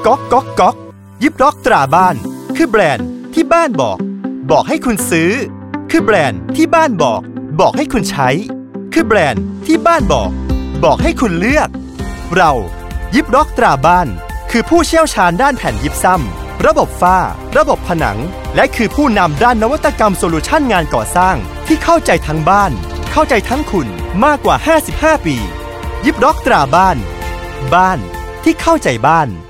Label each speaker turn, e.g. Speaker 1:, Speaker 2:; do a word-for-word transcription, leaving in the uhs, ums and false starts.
Speaker 1: ก๊อกก๊อกก๊อกยิบล็อกตราบ้านคือแบรนด์ที่บ้านบอกบอกให้คุณซื้อคือแบรนด์ที่บ้านบอกบอกให้คุณใช้คือแบรนด์ที่บ้านบอกบอกให้คุณเลือกเรายิบล็อกตราบ้านคือผู้เชี่ยวชาญด้านแผ่นยิบซ้ำระบบฝ้าระบบผนังและคือผู้นำด้านนวัตกรรมโซลูชันงานก่อสร้างที่เข้าใจทั้งบ้านเข้าใจทั้งคุณมากกว่าห้าสิบห้าปียิบล็อกตราบ้านบ้านที่เข้าใจบ้าน